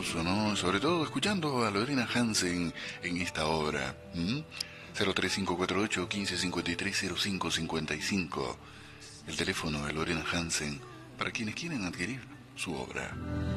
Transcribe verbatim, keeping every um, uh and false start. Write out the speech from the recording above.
hermoso, ¿no? Sobre todo escuchando a Lorena Hansen en esta obra. ¿Mm? cero tres cinco cuatro ocho, uno cinco cinco tres, cero cinco cinco cinco. El teléfono de Lorena Hansen para quienes quieren adquirir su obra.